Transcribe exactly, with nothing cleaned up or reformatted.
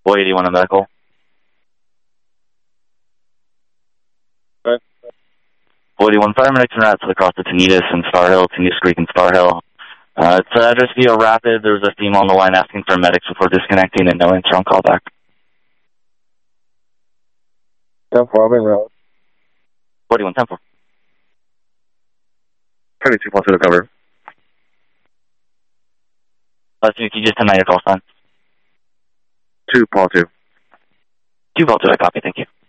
four eighty-one on medical. Okay. four eighty-one, paramedics and rats across the Tanitas and Star Hill, Tanitas Creek and Star Hill. Uh, it's uh, address via Rapid. There was a team on the line asking for medics before disconnecting and no answer on callback. ten four, I'm en route. four eighty-one, ten four. twenty-two, Paul two to cover. Let's see if you just deny your call sign. two, Paul two. two, Paul two, I copy, thank you.